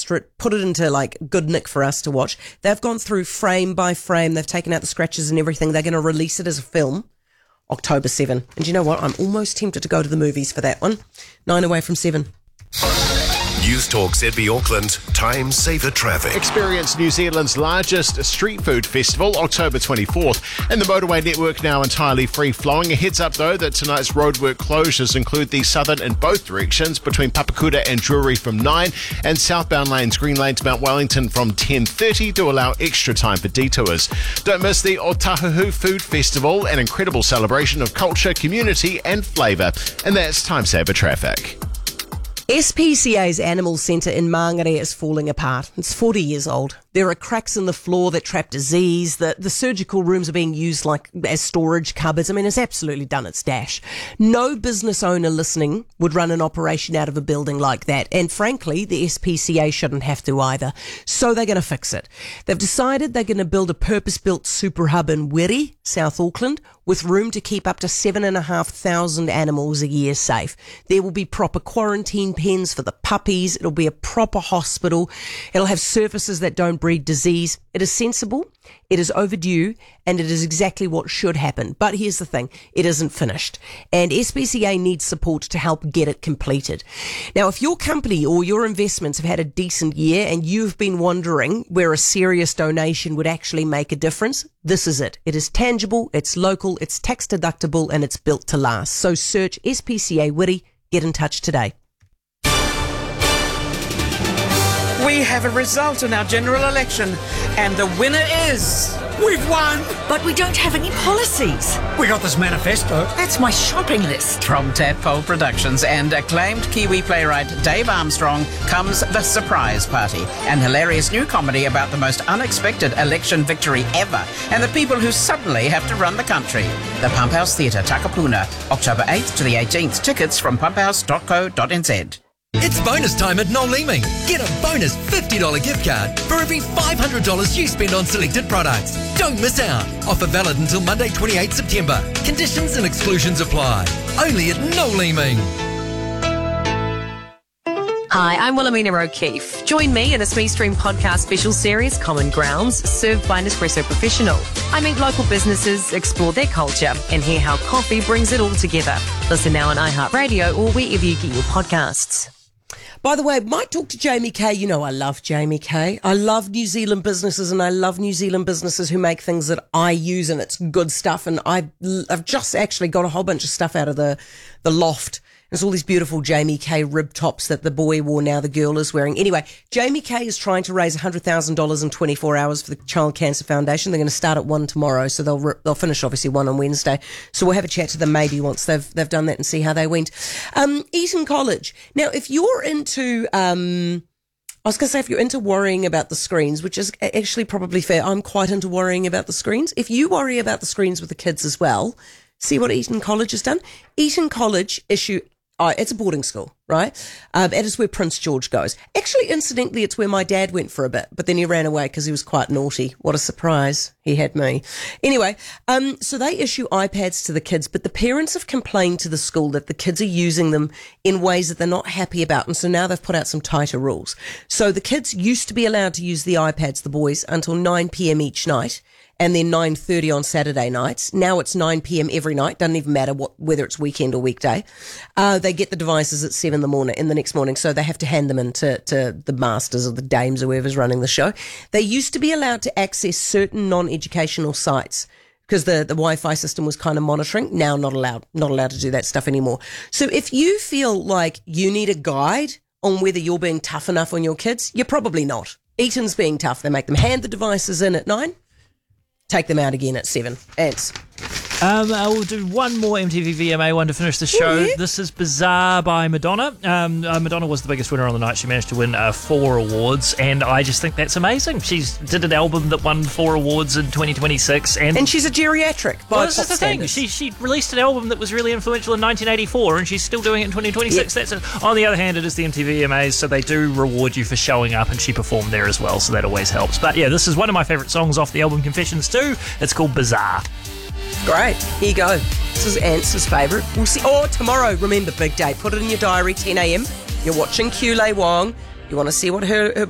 remaster it, put it into like good nick for us to watch. They've gone through frame by frame. They've taken out the scratches and everything. They're going to release it as a film October 7. And you know what? I'm almost tempted to go to the movies for that one. 9 away from 7. News Talk ZB Auckland, time saver traffic. Experience New Zealand's largest street food festival, October 24th. And the motorway network now entirely free-flowing. A heads up, though, that tonight's roadwork closures include the southern in both directions between Papakura and Drury from 9 and southbound lanes, Green Lane to Mount Wellington from 10:30 to allow extra time for detours. Don't miss the Otahuhu Food Festival, an incredible celebration of culture, community and flavour. And that's time saver traffic. SPCA's Animal Centre in Māngere is falling apart. It's 40 years old. There are cracks in the floor that trap disease. The surgical rooms are being used like as storage cupboards. I mean, it's absolutely done its dash. No business owner listening would run an operation out of a building like that. And frankly, the SPCA shouldn't have to either. So they're going to fix it. They've decided they're going to build a purpose-built super hub in Wiri, South Auckland, with room to keep up to 7,500 animals a year safe. There will be proper quarantine pens for the puppies. It'll be a proper hospital. It'll have surfaces that don't breed disease. It is sensible, it is overdue, and it is exactly what should happen. But here's the thing, it isn't finished. And SPCA needs support to help get it completed. Now, if your company or your investments have had a decent year and you've been wondering where a serious donation would actually make a difference, this is it. It is tangible, it's local, it's tax deductible, and it's built to last. So search SPCA Wiri, get in touch today. We have a result in our general election, and the winner is... We've won! But we don't have any policies. We got this manifesto. That's my shopping list. From Tadpole Productions and acclaimed Kiwi playwright Dave Armstrong comes The Surprise Party, an hilarious new comedy about the most unexpected election victory ever and the people who suddenly have to run the country. The Pump House Theatre, Takapuna, October 8th to the 18th. Tickets from pumphouse.co.nz. It's bonus time at Noel Leeming. Get a bonus $50 gift card for every $500 you spend on selected products. Don't miss out. Offer valid until Monday 28 September. Conditions and exclusions apply. Only at Noel Leeming. Hi, I'm Wilhelmina O'Keefe. Join me in the Smee Stream podcast special series, Common Grounds, served by Nespresso Professional. I meet local businesses, explore their culture, and hear how coffee brings it all together. Listen now on iHeartRadio or wherever you get your podcasts. By the way, might talk to Jamie Kay. You know I love Jamie Kay. I love New Zealand businesses, and I love New Zealand businesses who make things that I use, and it's good stuff. And I've just actually got a whole bunch of stuff out of the loft. There's all these beautiful Jamie Kay rib tops that the boy wore, now the girl is wearing. Anyway, Jamie Kay is trying to raise $100,000 in 24 hours for the Child Cancer Foundation. They're going to start at 1 tomorrow, so they'll finish obviously 1 on Wednesday. So we'll have a chat to them maybe once they've done that and see how they went. Eton College. Now, if you're into, I was going to say, if you're into worrying about the screens, which is actually probably fair, I'm quite into worrying about the screens. If you worry about the screens with the kids as well, see what Eton College has done. Eton College it's a boarding school, right? It is where Prince George goes. Actually, incidentally, it's where my dad went for a bit, but then he ran away because he was quite naughty. What a surprise. He had me. Anyway, so they issue iPads to the kids, but the parents have complained to the school that the kids are using them in ways that they're not happy about. And so now they've put out some tighter rules. So the kids used to be allowed to use the iPads, the boys, until 9 p.m. each night, and then 9:30 on Saturday nights. Now it's 9 p.m. every night. Doesn't even matter whether it's weekend or weekday. They get the devices at 7 in the next morning, so they have to hand them in to the masters or the dames or whoever's running the show. They used to be allowed to access certain non-educational sites because the Wi-Fi system was kind of monitoring. Now not allowed to do that stuff anymore. So if you feel like you need a guide on whether you're being tough enough on your kids, you're probably not. Eton's being tough. They make them hand the devices in at 9. Take them out again at 7. Ants. I will do one more MTV VMA one to finish the show. Yeah. This is Bizarre by Madonna. Madonna was the biggest winner on the night. She managed to win 4 awards, and I just think that's amazing. She did an album that won 4 awards in 2026. And she's a geriatric by well, this is the thing. She released an album that was really influential in 1984, and she's still doing it in 2026. Yep. That's it. On the other hand, it is the MTV VMAs, so they do reward you for showing up, and she performed there as well, so that always helps. But yeah, this is one of my favourite songs off the album Confessions 2. It's called Bizarre. Great. Here you go. This is Ants' favourite. We'll see. Oh, tomorrow, remember, big day. Put it in your diary, 10 a.m. You're watching Q Lei Wong. You want to see what her